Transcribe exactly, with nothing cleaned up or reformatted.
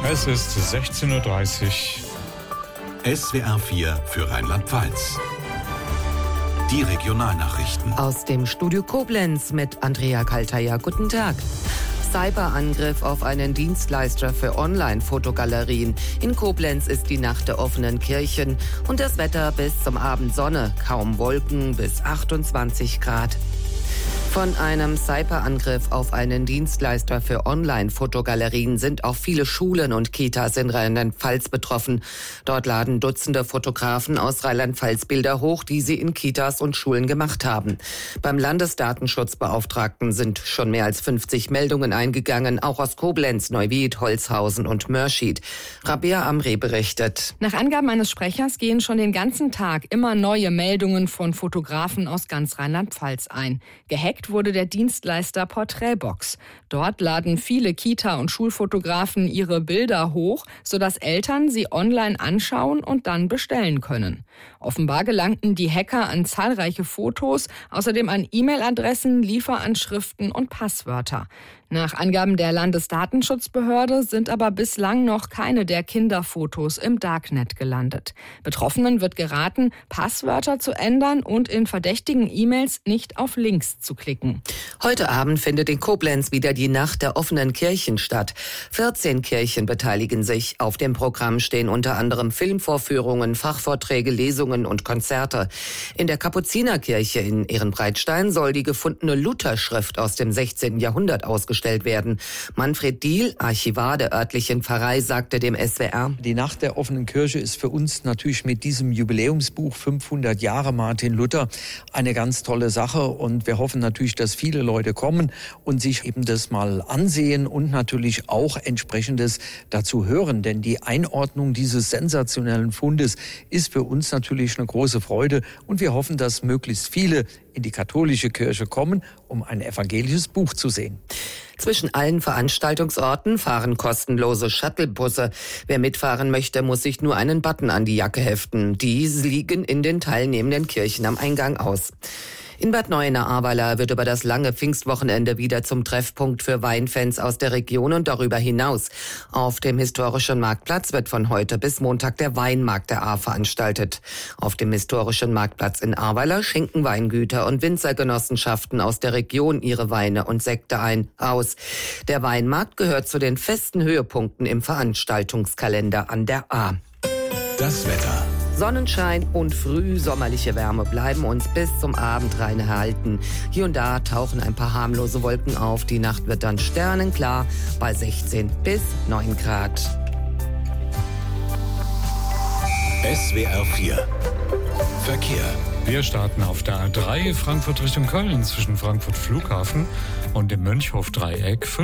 Es ist sechzehn Uhr dreißig. S W R vier für Rheinland-Pfalz. Die Regionalnachrichten. Aus dem Studio Koblenz mit Andrea Kaltaja. Guten Tag. Cyberangriff auf einen Dienstleister für Online-Fotogalerien. In Koblenz ist die Nacht der offenen Kirchen und das Wetter bis zum Abend Sonne, kaum Wolken bis achtundzwanzig Grad. Von einem Cyberangriff auf einen Dienstleister für Online-Fotogalerien sind auch viele Schulen und Kitas in Rheinland-Pfalz betroffen. Dort laden Dutzende Fotografen aus Rheinland-Pfalz Bilder hoch, die sie in Kitas und Schulen gemacht haben. Beim Landesdatenschutzbeauftragten sind schon mehr als fünfzig Meldungen eingegangen, auch aus Koblenz, Neuwied, Holzhausen und Mörschid. Rabea Amri berichtet. Nach Angaben eines Sprechers gehen schon den ganzen Tag immer neue Meldungen von Fotografen aus ganz Rheinland-Pfalz ein. Gehackt wurde der Dienstleister Porträtbox. Dort laden viele Kita- und Schulfotografen ihre Bilder hoch, sodass Eltern sie online anschauen und dann bestellen können. Offenbar gelangten die Hacker an zahlreiche Fotos, außerdem an E-Mail-Adressen, Lieferanschriften und Passwörter. Nach Angaben der Landesdatenschutzbehörde sind aber bislang noch keine der Kinderfotos im Darknet gelandet. Betroffenen wird geraten, Passwörter zu ändern und in verdächtigen E-Mails nicht auf Links zu klicken. Heute Abend findet in Koblenz wieder die Nacht der offenen Kirchen statt. vierzehn Kirchen beteiligen sich. Auf dem Programm stehen unter anderem Filmvorführungen, Fachvorträge, Lesungen und Konzerte. In der Kapuzinerkirche in Ehrenbreitstein soll die gefundene Lutherschrift aus dem sechzehnten Jahrhundert ausgestellt werden. Manfred Diehl, Archivar der örtlichen Pfarrei, sagte dem S W R: Die Nacht der offenen Kirche ist für uns natürlich mit diesem Jubiläumsbuch fünfhundert Jahre Martin Luther eine ganz tolle Sache und wir hoffen natürlich, dass viele Leute kommen und sich eben das mal ansehen und natürlich auch entsprechendes dazu hören, denn die Einordnung dieses sensationellen Fundes ist für uns natürlich eine große Freude und wir hoffen, dass möglichst viele in die katholische Kirche kommen, um ein evangelisches Buch zu sehen. Zwischen allen Veranstaltungsorten fahren kostenlose Shuttlebusse. Wer mitfahren möchte, muss sich nur einen Button an die Jacke heften. Diese liegen in den teilnehmenden Kirchen am Eingang aus. In Bad Neuenahr-Ahrweiler wird über das lange Pfingstwochenende wieder zum Treffpunkt für Weinfans aus der Region und darüber hinaus. Auf dem historischen Marktplatz wird von heute bis Montag der Weinmarkt der Ahr veranstaltet. Auf dem historischen Marktplatz in Ahrweiler schenken Weingüter und Winzergenossenschaften aus der Region ihre Weine und Sekte ein aus. Der Weinmarkt gehört zu den festen Höhepunkten im Veranstaltungskalender an der Ahr. Das Wetter. Sonnenschein und frühsommerliche Wärme bleiben uns bis zum Abend rein erhalten. Hier und da tauchen ein paar harmlose Wolken auf. Die Nacht wird dann sternenklar bei sechzehn bis neun Grad. S W R vier. Verkehr. Wir starten auf der A drei Frankfurt Richtung Köln zwischen Frankfurt Flughafen und dem Mönchhof-Dreieck.